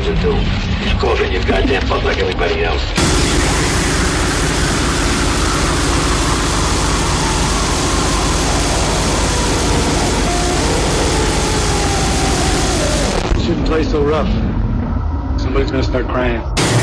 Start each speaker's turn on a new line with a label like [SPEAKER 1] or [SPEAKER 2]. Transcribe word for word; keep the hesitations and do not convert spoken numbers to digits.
[SPEAKER 1] to do. Just go in your goddamn fuck like everybody else.
[SPEAKER 2] Shouldn't play so rough. Somebody's gonna start crying.